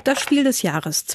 Das Spiel des Jahres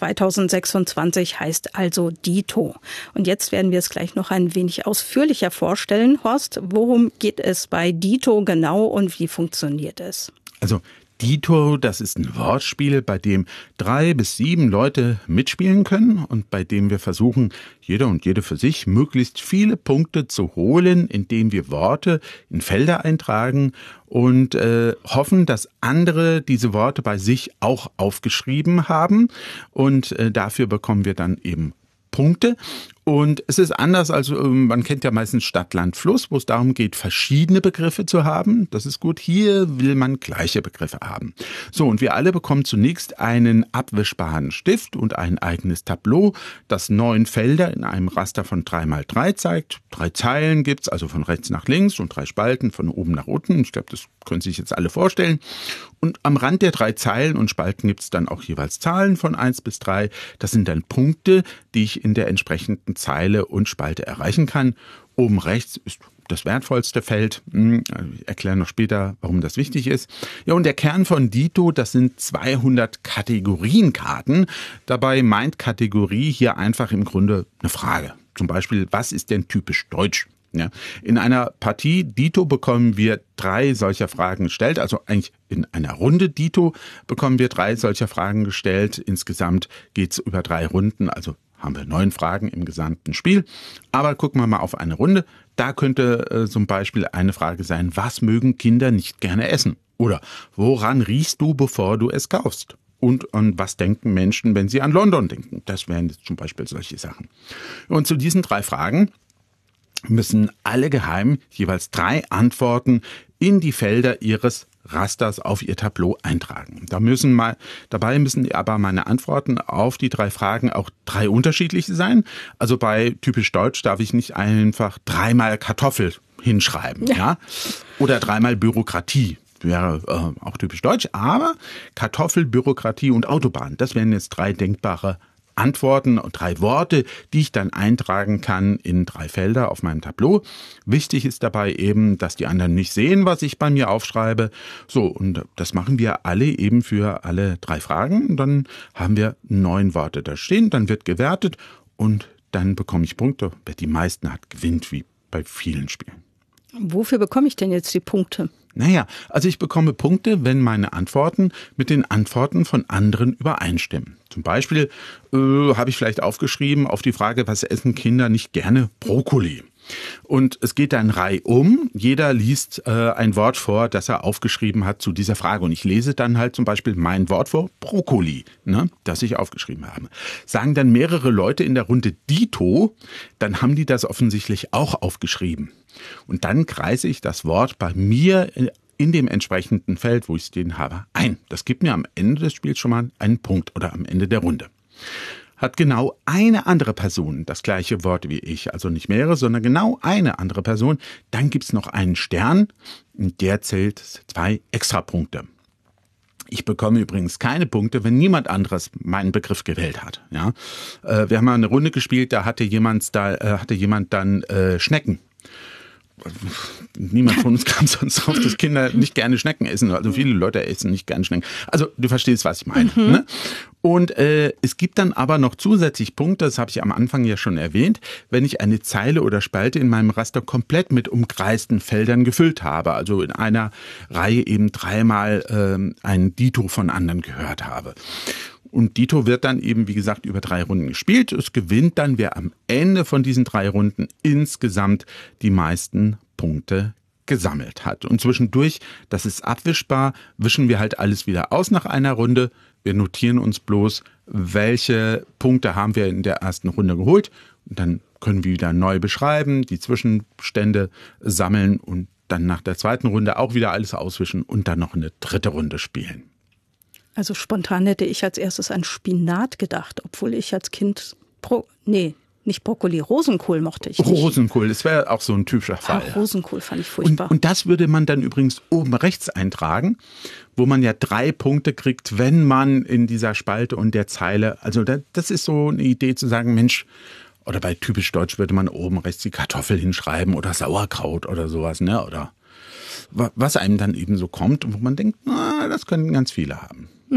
2026 heißt also Dito. Und jetzt werden wir es gleich noch ein wenig ausführlicher vorstellen. Horst, worum geht es bei Dito genau und wie funktioniert es? Also Dito, das ist ein Wortspiel, bei dem 3 bis 7 Leute mitspielen können und bei dem wir versuchen, jeder und jede für sich möglichst viele Punkte zu holen, indem wir Worte in Felder eintragen und hoffen, dass andere diese Worte bei sich auch aufgeschrieben haben und dafür bekommen wir dann eben Punkte. Und es ist anders, als man kennt ja meistens Stadt, Land, Fluss, wo es darum geht, verschiedene Begriffe zu haben. Das ist gut. Hier will man gleiche Begriffe haben. So, und wir alle bekommen zunächst einen abwischbaren Stift und ein eigenes Tableau, das 9 Felder in einem Raster von 3x3 zeigt. 3 Zeilen gibt's, also von rechts nach links und 3 Spalten von oben nach unten. Ich glaube, das können sich jetzt alle vorstellen. Und am Rand der 3 Zeilen und Spalten gibt's dann auch jeweils Zahlen von 1 bis 3. Das sind dann Punkte, die ich in der entsprechenden Zeile und Spalte erreichen kann. Oben rechts ist das wertvollste Feld. Ich erkläre noch später, warum das wichtig ist. Ja, und der Kern von Dito, das sind 200 Kategorienkarten. Dabei meint Kategorie hier einfach im Grunde eine Frage. Zum Beispiel, was ist denn typisch deutsch? Ja, in einer Partie Dito bekommen wir 3 solcher Fragen gestellt, also eigentlich in einer Runde Dito bekommen wir 3 solcher Fragen gestellt. Insgesamt geht's über 3 Runden, also haben wir 9 Fragen im gesamten Spiel. Aber gucken wir mal auf eine Runde. Da könnte zum Beispiel eine Frage sein, was mögen Kinder nicht gerne essen? Oder woran riechst du, bevor du es kaufst? Und an was denken Menschen, wenn sie an London denken? Das wären jetzt zum Beispiel solche Sachen. Und zu diesen 3 Fragen müssen alle geheim jeweils 3 Antworten in die Felder ihres Rasters auf ihr Tableau eintragen. Dabei müssen aber meine Antworten auf die 3 Fragen auch 3 unterschiedliche sein. Also bei typisch Deutsch darf ich nicht einfach 3-mal Kartoffel hinschreiben, ja? Oder 3-mal Bürokratie. Wäre auch typisch deutsch, aber Kartoffel, Bürokratie und Autobahn, das wären jetzt 3 denkbare Antworten und 3 Worte, die ich dann eintragen kann in 3 Felder auf meinem Tableau. Wichtig ist dabei eben, dass die anderen nicht sehen, was ich bei mir aufschreibe. So, und das machen wir alle eben für alle 3 Fragen. Und dann haben wir 9 Worte da stehen, dann wird gewertet und dann bekomme ich Punkte. Wer die meisten hat, gewinnt, wie bei vielen Spielen. Wofür bekomme ich denn jetzt die Punkte? Naja, also ich bekomme Punkte, wenn meine Antworten mit den Antworten von anderen übereinstimmen. Zum Beispiel habe ich vielleicht aufgeschrieben auf die Frage, was essen Kinder nicht gerne? Brokkoli. Und es geht dann reihum. Jeder liest ein Wort vor, das er aufgeschrieben hat zu dieser Frage. Und ich lese dann halt zum Beispiel mein Wort vor, Brokkoli, ne, das ich aufgeschrieben habe. Sagen dann mehrere Leute in der Runde Dito, dann haben die das offensichtlich auch aufgeschrieben. Und dann kreise ich das Wort bei mir in dem entsprechenden Feld, wo ich es stehen habe, ein. Das gibt mir am Ende des Spiels schon mal einen Punkt oder am Ende der Runde. Hat genau eine andere Person das gleiche Wort wie ich, also nicht mehrere, sondern genau eine andere Person, dann gibt's noch einen Stern und der zählt 2 Extrapunkte. Ich bekomme übrigens keine Punkte, wenn niemand anderes meinen Begriff gewählt hat. Ja, wir haben mal eine Runde gespielt, da hatte jemand dann Schnecken. Niemand von uns kam sonst drauf, dass Kinder nicht gerne Schnecken essen. Also viele Leute essen nicht gerne Schnecken. Also du verstehst, was ich meine. Ne? Und es gibt dann aber noch zusätzlich Punkte, das habe ich am Anfang ja schon erwähnt, wenn ich eine Zeile oder Spalte in meinem Raster komplett mit umkreisten Feldern gefüllt habe. Also in einer Reihe eben 3-mal ein Dito von anderen gehört habe. Und Dito wird dann eben, wie gesagt, über 3 Runden gespielt. Es gewinnt dann, wer am Ende von diesen 3 Runden insgesamt die meisten Punkte gesammelt hat. Und zwischendurch, das ist abwischbar, wischen wir halt alles wieder aus nach einer Runde. Wir notieren uns bloß, welche Punkte haben wir in der ersten Runde geholt. Und dann können wir wieder neu beschreiben, die Zwischenstände sammeln und dann nach der zweiten Runde auch wieder alles auswischen und dann noch eine 3. Runde spielen. Also spontan hätte ich als erstes an Spinat gedacht, obwohl ich als Kind nicht Brokkoli, Rosenkohl mochte ich nicht. Rosenkohl, das wäre auch so ein typischer Fall. Rosenkohl fand ich furchtbar. Und das würde man dann übrigens oben rechts eintragen, wo man ja 3 Punkte kriegt, wenn man in dieser Spalte und der Zeile, also das ist so eine Idee zu sagen, Mensch, oder bei typisch Deutsch würde man oben rechts die Kartoffel hinschreiben oder Sauerkraut oder sowas, ne? Oder was einem dann eben so kommt und wo man denkt, das können ganz viele haben. Mhm.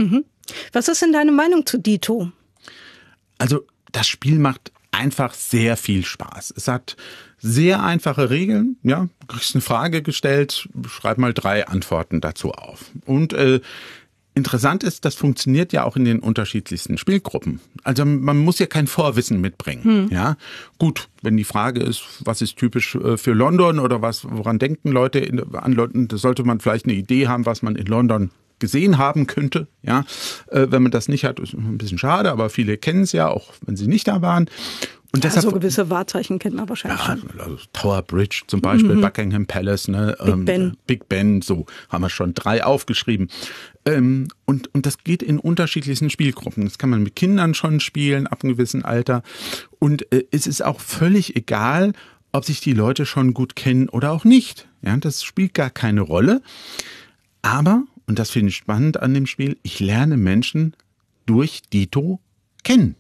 Was ist denn deine Meinung zu Dito? Also das Spiel macht einfach sehr viel Spaß. Es hat sehr einfache Regeln. Ja, du kriegst eine Frage gestellt, schreib mal 3 Antworten dazu auf. Und interessant ist, das funktioniert ja auch in den unterschiedlichsten Spielgruppen. Also man muss ja kein Vorwissen mitbringen. Ja, gut, wenn die Frage ist, was ist typisch für London oder woran denken Leute an London, da sollte man vielleicht eine Idee haben, was man in London gesehen haben könnte. Ja, wenn man das nicht hat, ist ein bisschen schade, aber viele kennen es ja, auch wenn sie nicht da waren. Und deshalb, so gewisse Wahrzeichen kennt man wahrscheinlich schon. Also Tower Bridge zum Beispiel, Buckingham Palace, ne, Big Ben, so haben wir schon 3 aufgeschrieben. Und das geht in unterschiedlichsten Spielgruppen. Das kann man mit Kindern schon spielen, ab einem gewissen Alter. Und es ist auch völlig egal, ob sich die Leute schon gut kennen oder auch nicht. Ja, das spielt gar keine Rolle. Aber, und das finde ich spannend an dem Spiel, ich lerne Menschen durch Dito kennen.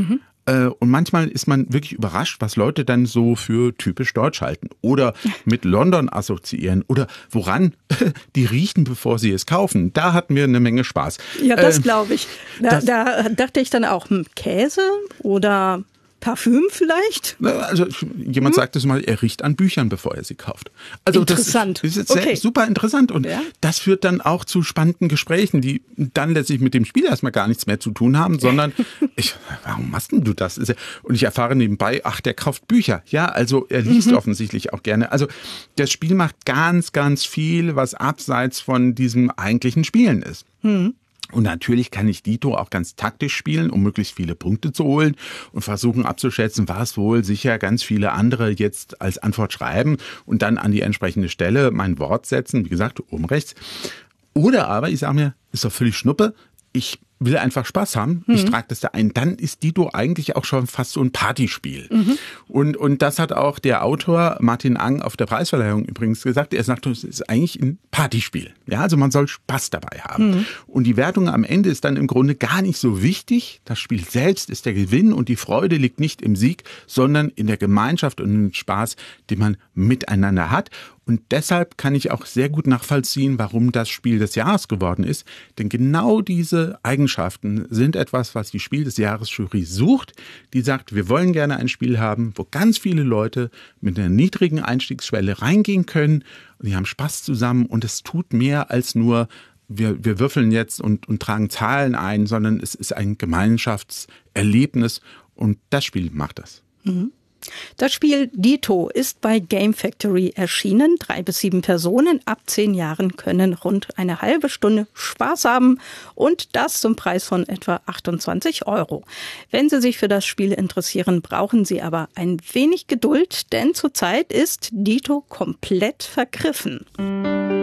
Und manchmal ist man wirklich überrascht, was Leute dann so für typisch deutsch halten oder mit London assoziieren oder woran die riechen, bevor sie es kaufen. Da hatten wir eine Menge Spaß. Ja, das glaube ich. Da dachte ich dann auch, Käse oder Parfüm vielleicht? Also jemand sagt es mal, er riecht an Büchern, bevor er sie kauft. Also interessant. Das ist super interessant und das führt dann auch zu spannenden Gesprächen, die dann letztlich mit dem Spiel erstmal gar nichts mehr zu tun haben, sondern warum machst denn du das? Und ich erfahre nebenbei, der kauft Bücher. Ja, also er liest offensichtlich auch gerne. Also das Spiel macht ganz, ganz viel, was abseits von diesem eigentlichen Spielen ist. Und natürlich kann ich Dito auch ganz taktisch spielen, um möglichst viele Punkte zu holen und versuchen abzuschätzen, was wohl sicher ganz viele andere jetzt als Antwort schreiben und dann an die entsprechende Stelle mein Wort setzen, wie gesagt, oben rechts. Oder aber ich sage mir, ist doch völlig Schnuppe, ich will einfach Spaß haben, ich trage das da ein, dann ist Dito eigentlich auch schon fast so ein Partyspiel. Und das hat auch der Autor Martin Ang auf der Preisverleihung übrigens gesagt. Er sagt, es ist eigentlich ein Partyspiel. Ja, also man soll Spaß dabei haben. Und die Wertung am Ende ist dann im Grunde gar nicht so wichtig. Das Spiel selbst ist der Gewinn und die Freude liegt nicht im Sieg, sondern in der Gemeinschaft und im Spaß, den man miteinander hat. Und deshalb kann ich auch sehr gut nachvollziehen, warum das Spiel des Jahres geworden ist. Denn genau diese Eigenschaften sind etwas, was die Spiel des Jahres Jury sucht. Die sagt, wir wollen gerne ein Spiel haben, wo ganz viele Leute mit einer niedrigen Einstiegsschwelle reingehen können. Und die haben Spaß zusammen und es tut mehr als nur, wir würfeln jetzt und tragen Zahlen ein, sondern es ist ein Gemeinschaftserlebnis und das Spiel macht das. Das Spiel Dito ist bei Game Factory erschienen. 3 bis 7 Personen ab 10 Jahren können rund eine halbe Stunde Spaß haben und das zum Preis von etwa 28 €. Wenn Sie sich für das Spiel interessieren, brauchen Sie aber ein wenig Geduld, denn zurzeit ist Dito komplett vergriffen.